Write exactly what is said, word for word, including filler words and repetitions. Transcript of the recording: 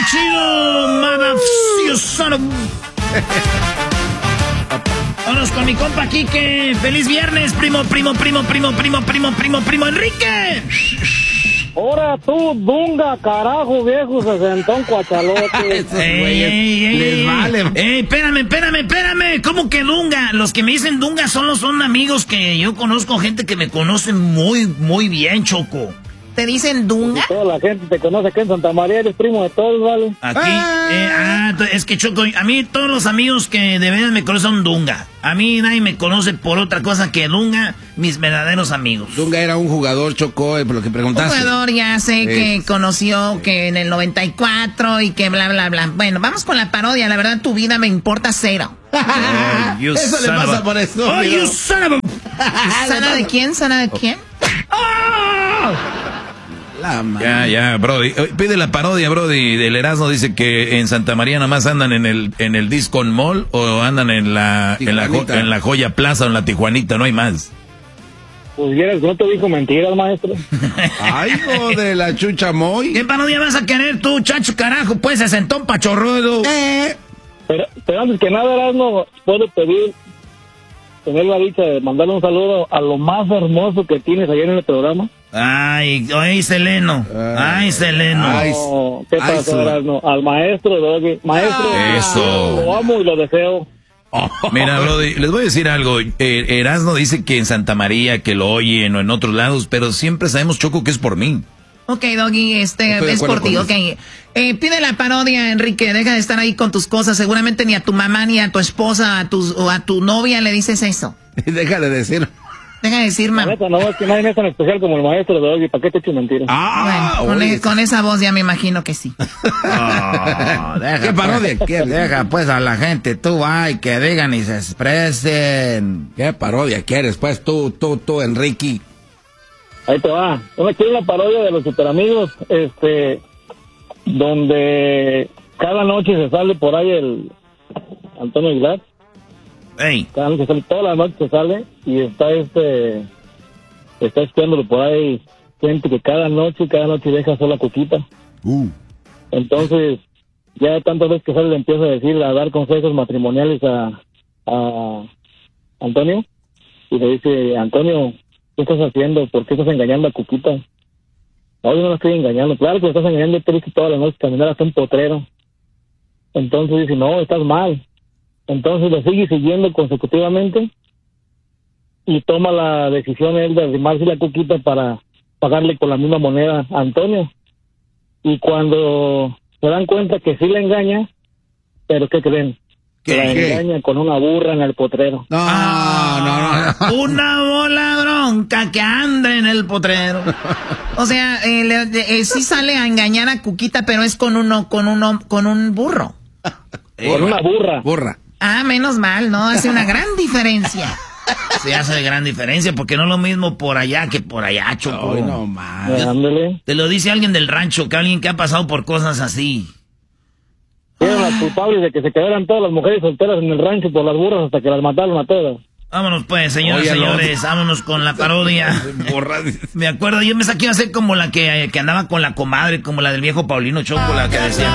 chido, mother... You son of... Vámonos con mi compa Quique. ¡Feliz viernes, primo, primo, primo, primo, primo, primo, primo, primo, Enrique! Ahora tú, Dunga, carajo, viejo, sesentón cuachalote. ¡Ey, ey, ey! Les vale. ¡Ey, espérame, espérame, espérame! ¿Cómo que Dunga? Los que me dicen Dunga solo son amigos que yo conozco, gente que me conoce muy, muy bien, Choco. ¿Te dicen Dunga? Y toda la gente te conoce que en Santa María eres primo de todos, ¿vale? Aquí, ah, eh, ah es que Choco, a mí todos los amigos que de verdad me conocen son Dunga. A mí nadie me conoce por otra cosa que Dunga, mis verdaderos amigos. Dunga era un jugador, Choco, por lo que preguntaste. Un jugador, ya sé, sí, que conoció sí. que en el noventa y cuatro y que bla, bla, bla. Bueno, vamos con la parodia. La verdad, tu vida me importa cero. Oh, eso le pasa a... por eso. Oh, you son of a... ¿Sana de quién? ¿Sana de quién? ¡Oh! Ya, ya, Brody. Pide la parodia, Brody. Del Erasmo dice que en Santa María nada más andan en el en el Disco Mall o andan en la en la, en la Joya Plaza o en la Tijuanita, no hay más. Pues vieras, no te dijo mentiras, maestro. Ay, hijo de la chucha moy. ¿Qué parodia vas a querer tú, chacho carajo? Pues se sentó un pachorrudo. Eh. Pero, pero antes que nada, Erasmo, puedo pedir, tener la dicha de mandarle un saludo a lo más hermoso que tienes ayer en el programa. Ay, ay, Seleno. Ay, Seleno. Ay, no, ¿qué pasó, Erasmo? Al maestro, Doggy. Maestro, eso. Lo amo y lo deseo. Oh. Mira, Brody, les voy a decir algo. Eh, Erasmo dice que en Santa María, que lo oyen o en otros lados, pero siempre sabemos, Choco, que es por mí. Ok, Doggy, este, es por ti, ok. Eh, pide la parodia, Enrique, deja de estar ahí con tus cosas. Seguramente ni a tu mamá, ni a tu esposa, a tus, o a tu novia le dices eso. Deja de decir... Deja de decir, mamá. No, es que nadie es tan especial como el maestro de hoy. ¿Para qué te echo mentiras? Ah, bueno, con, e con esa voz ya me imagino que sí. Oh, deja, ¿qué parodia pues, quieres? Deja pues a la gente, tú, ay, que digan y se expresen. ¿Qué parodia quieres? Pues tú, tú, tú, Enrique. Ahí te va. Yo me quiero una parodia de los Superamigos, este, donde cada noche se sale por ahí el Antonio Aguilar. Hey. Cada noche sale, todas las noches se sale y está este, está espiándolo por ahí gente que cada noche, cada noche deja sola Cuquita. Uh. Entonces, ya tantas veces que sale le empieza a decir, a dar consejos matrimoniales a, a Antonio, y le dice, Antonio, ¿qué estás haciendo? ¿Por qué estás engañando a Cuquita? No, yo no la estoy engañando. Claro que la estás engañando, te dice todas las noches caminar hasta un potrero. Entonces dice, no, estás mal. Entonces lo sigue siguiendo consecutivamente y toma la decisión él de arrimarse la Cuquita para pagarle con la misma moneda a Antonio. Y cuando se dan cuenta que sí le engaña, pero ¿qué creen? ¿Qué, la qué? engaña con una burra en el potrero. No, ah, no, no. Una bola bronca que anda en el potrero. O sea, eh, le, eh, sí sale a engañar a Cuquita, pero es con uno, con uno, con un burro. Con una burra. Burra. Ah, menos mal, ¿no? Hace una gran diferencia. Se hace gran diferencia porque no es lo mismo por allá que por allá, Choco. Ay, no más. Ándale. Te lo dice alguien del rancho, que alguien que ha pasado por cosas así. Eran las culpables de que se quedaran todas las mujeres solteras en el rancho por las burras hasta que las mataron a todas. Vámonos pues, señores, Oye, señores, no. vámonos con la parodia. Me acuerdo, yo me saqué a hacer como la que, que andaba con la comadre, como la del viejo Paulino Choco, la que decía...